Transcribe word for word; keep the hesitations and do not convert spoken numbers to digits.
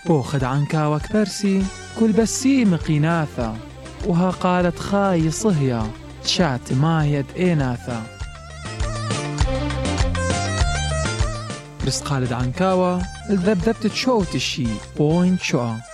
بوخد عنكاوك برسي كل بسي مقيناثا، وها قالت خاي صهيا شات ما يد إيناثا. بس قالت عنكاوة الذبذبت تشوت الشي بوين شوى.